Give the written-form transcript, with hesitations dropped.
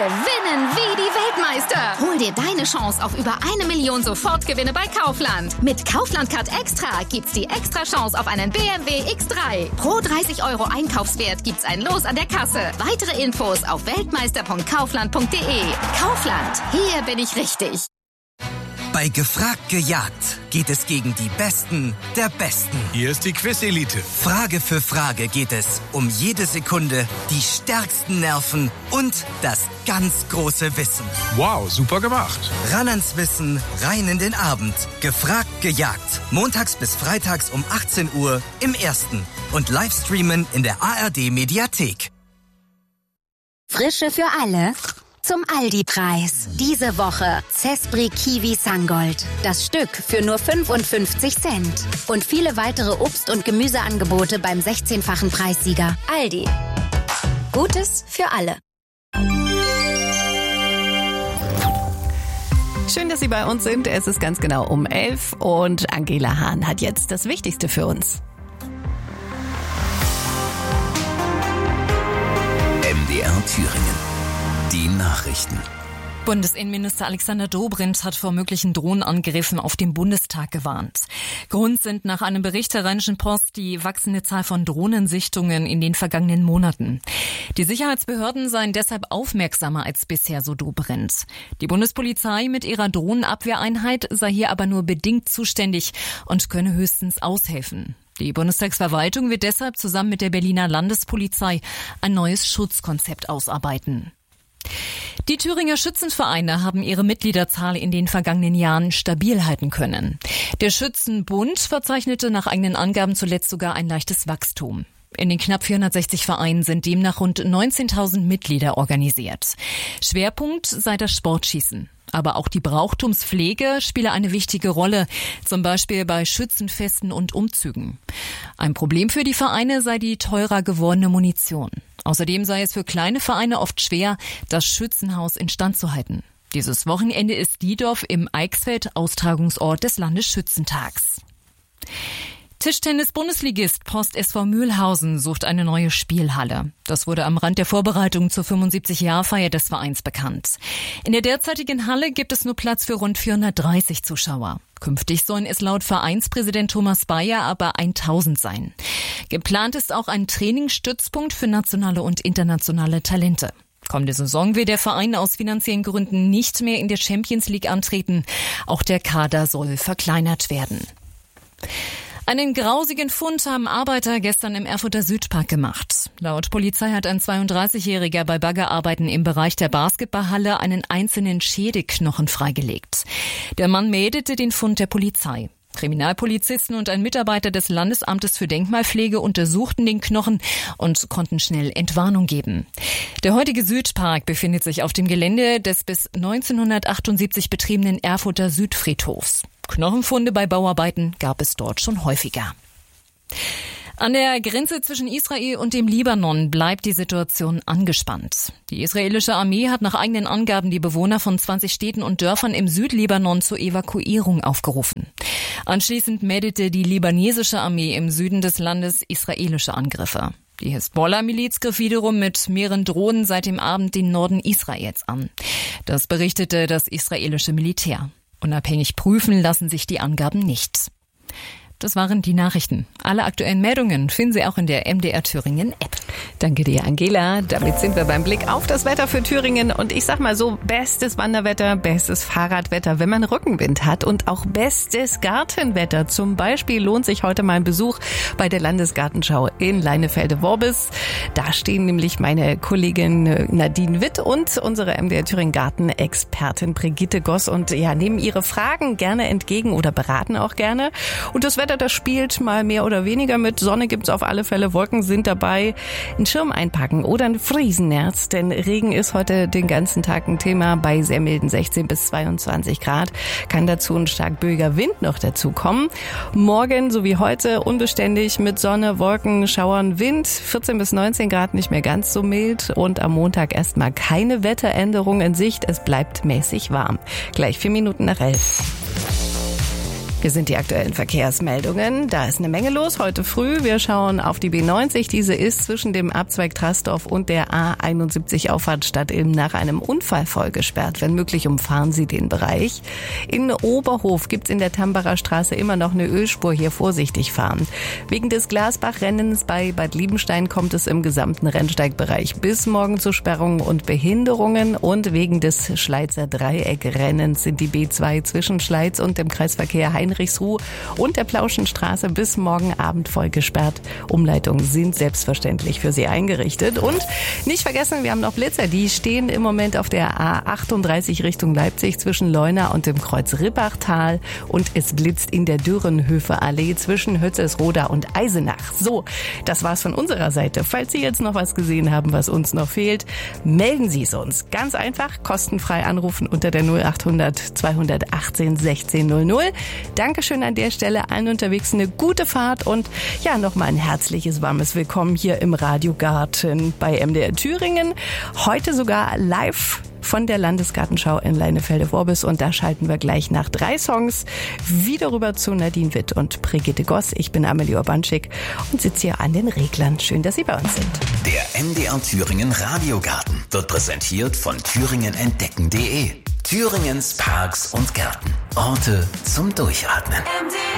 Gewinnen wie die Weltmeister. Hol dir deine Chance auf über 1 Million Sofortgewinne bei Kaufland. Mit Kaufland Card Extra gibt's die extra Chance auf einen BMW X3. Pro 30 € Einkaufswert gibt's ein Los an der Kasse. Weitere Infos auf weltmeister.kaufland.de. Kaufland, hier bin ich richtig. Bei Gefragt gejagt geht es gegen die Besten der Besten. Hier ist die Quiz-Elite. Frage für Frage geht es um jede Sekunde, die stärksten Nerven und das ganz große Wissen. Wow, super gemacht. Ran ans Wissen, rein in den Abend. Gefragt gejagt. Montags bis freitags um 18 Uhr im Ersten. Und Livestreamen in der ARD-Mediathek. Frische für alle. Zum Aldi-Preis. Diese Woche Zespri Kiwi Sangold. Das Stück für nur 55 Cent. Und viele weitere Obst- und Gemüseangebote beim 16-fachen Preissieger. Aldi. Gutes für alle. Schön, dass Sie bei uns sind. Es ist ganz genau um 11 und Angela Hahn hat jetzt das Wichtigste für uns. MDR Thüringen. Die Nachrichten. Bundesinnenminister Alexander Dobrindt hat vor möglichen Drohnenangriffen auf den Bundestag gewarnt. Grund sind nach einem Bericht der Rheinischen Post die wachsende Zahl von Drohnensichtungen in den vergangenen Monaten. Die Sicherheitsbehörden seien deshalb aufmerksamer als bisher, so Dobrindt. Die Bundespolizei mit ihrer Drohnenabwehreinheit sei hier aber nur bedingt zuständig und könne höchstens aushelfen. Die Bundestagsverwaltung wird deshalb zusammen mit der Berliner Landespolizei ein neues Schutzkonzept ausarbeiten. Die Thüringer Schützenvereine haben ihre Mitgliederzahl in den vergangenen Jahren stabil halten können. Der Schützenbund verzeichnete nach eigenen Angaben zuletzt sogar ein leichtes Wachstum. In den knapp 460 Vereinen sind demnach rund 19.000 Mitglieder organisiert. Schwerpunkt sei das Sportschießen. Aber auch die Brauchtumspflege spiele eine wichtige Rolle, zum Beispiel bei Schützenfesten und Umzügen. Ein Problem für die Vereine sei die teurer gewordene Munition. Außerdem sei es für kleine Vereine oft schwer, das Schützenhaus instand zu halten. Dieses Wochenende ist Diedorf im Eichsfeld Austragungsort des Landesschützentags. Tischtennis-Bundesligist Post SV Mühlhausen sucht eine neue Spielhalle. Das wurde am Rand der Vorbereitung zur 75-Jahr-Feier des Vereins bekannt. In der derzeitigen Halle gibt es nur Platz für rund 430 Zuschauer. Künftig sollen es laut Vereinspräsident Thomas Bayer aber 1000 sein. Geplant ist auch ein Trainingsstützpunkt für nationale und internationale Talente. Kommende Saison will der Verein aus finanziellen Gründen nicht mehr in der Champions League antreten. Auch der Kader soll verkleinert werden. Einen grausigen Fund haben Arbeiter gestern im Erfurter Südpark gemacht. Laut Polizei hat ein 32-Jähriger bei Baggerarbeiten im Bereich der Basketballhalle einen einzelnen Schädelknochen freigelegt. Der Mann meldete den Fund der Polizei. Kriminalpolizisten und ein Mitarbeiter des Landesamtes für Denkmalpflege untersuchten den Knochen und konnten schnell Entwarnung geben. Der heutige Südpark befindet sich auf dem Gelände des bis 1978 betriebenen Erfurter Südfriedhofs. Knochenfunde bei Bauarbeiten gab es dort schon häufiger. An der Grenze zwischen Israel und dem Libanon bleibt die Situation angespannt. Die israelische Armee hat nach eigenen Angaben die Bewohner von 20 Städten und Dörfern im Südlibanon zur Evakuierung aufgerufen. Anschließend meldete die libanesische Armee im Süden des Landes israelische Angriffe. Die Hezbollah-Miliz griff wiederum mit mehreren Drohnen seit dem Abend den Norden Israels an. Das berichtete das israelische Militär. Unabhängig prüfen lassen sich die Angaben nicht. Das waren die Nachrichten. Alle aktuellen Meldungen finden Sie auch in der MDR Thüringen App. Danke dir, Angela. Damit sind wir beim Blick auf das Wetter für Thüringen. Und ich sag mal so, bestes Wanderwetter, bestes Fahrradwetter, wenn man Rückenwind hat. Und auch bestes Gartenwetter. Zum Beispiel lohnt sich heute mal ein Besuch bei der Landesgartenschau in Leinefelde-Worbis. Da stehen nämlich meine Kollegin Nadine Witt und unsere MDR Thüringen Gartenexpertin Brigitte Goss und ja, nehmen ihre Fragen gerne entgegen oder beraten auch gerne. Und das Wetter, das spielt mal mehr oder weniger mit. Sonne gibt's auf alle Fälle, Wolken sind dabei. Einen Schirm einpacken oder ein Friesennerz, denn Regen ist heute den ganzen Tag ein Thema bei sehr milden 16 bis 22 Grad. Kann dazu ein stark böiger Wind noch dazu kommen. Morgen, so wie heute, unbeständig mit Sonne, Wolken, Schauern, Wind. 14 bis 19 Grad, nicht mehr ganz so mild. Und am Montag erstmal keine Wetteränderung in Sicht. Es bleibt mäßig warm. Gleich 4 Minuten nach 11. Hier sind die aktuellen Verkehrsmeldungen. Da ist eine Menge los heute früh. Wir schauen auf die B90. Diese ist zwischen dem Abzweig Trastorf und der A71 Auffahrt Stadt Ilm nach einem Unfall vollgesperrt. Wenn möglich, umfahren Sie den Bereich. In Oberhof gibt's in der Tambacher Straße immer noch eine Ölspur. Hier vorsichtig fahren. Wegen des Glasbach-Rennens bei Bad Liebenstein kommt es im gesamten Rennsteigbereich bis morgen zu Sperrungen und Behinderungen. Und wegen des Schleizer Dreieck-Rennens sind die B2 zwischen Schleiz und dem Kreisverkehr Heinrichsruh und der Plauschenstraße bis morgen Abend voll gesperrt. Umleitungen sind selbstverständlich für Sie eingerichtet. Und nicht vergessen, wir haben noch Blitzer. Die stehen im Moment auf der A38 Richtung Leipzig zwischen Leuna und dem Kreuz Rippachtal. Und es blitzt in der Dürrenhöfer Allee zwischen Hötzersroda und Eisenach. So, das war's von unserer Seite. Falls Sie jetzt noch was gesehen haben, was uns noch fehlt, melden Sie es uns. Ganz einfach, kostenfrei anrufen unter der 0800 218 1600. Dankeschön an der Stelle allen unterwegs, eine gute Fahrt und ja, nochmal ein herzliches, warmes Willkommen hier im Radiogarten bei MDR Thüringen. Heute sogar live von der Landesgartenschau in Leinefelde-Worbis und da schalten wir gleich nach 3 Songs wieder rüber zu Nadine Witt und Brigitte Goss. Ich bin Amelie Urbanschik und sitze hier an den Reglern. Schön, dass Sie bei uns sind. Der MDR Thüringen Radiogarten wird präsentiert von thüringenentdecken.de. Thüringens Parks und Gärten. Orte zum Durchatmen.